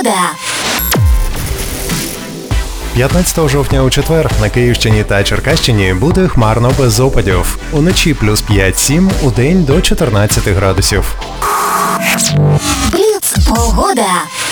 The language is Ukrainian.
Погода. 15 жовтня у четвер на Київщині та Черкащині буде хмарно без опадів. Уночі плюс 5-7, удень до 14 градусів. Бліц. Погода.